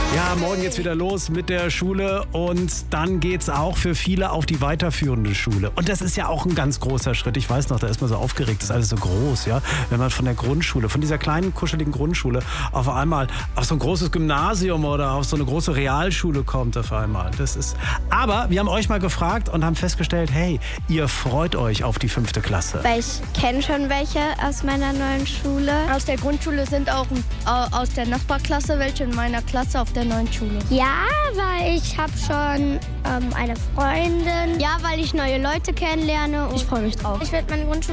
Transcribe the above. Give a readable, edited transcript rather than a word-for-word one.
Ja, morgen geht's wieder los mit der Schule und dann geht's auch für viele auf die weiterführende Schule. Und das ist ja auch ein ganz großer Schritt. Ich weiß noch, da ist man so aufgeregt, das ist alles so groß, ja. Wenn man von der Grundschule, von dieser kleinen, kuscheligen Grundschule auf einmal auf so ein großes Gymnasium oder auf so eine große Realschule kommt auf einmal. Aber wir haben euch mal gefragt und haben festgestellt, hey, ihr freut euch auf die 5. Klasse. Weil ich kenne schon welche aus meiner neuen Schule. Aus der Grundschule sind auch aus der Nachbarklasse welche in meiner Klasse auf der neuen Schule. Ja, weil ich habe schon eine Freundin. Ja, weil ich neue Leute kennenlerne. Ich freue mich drauf. Ich werde meine Grundschule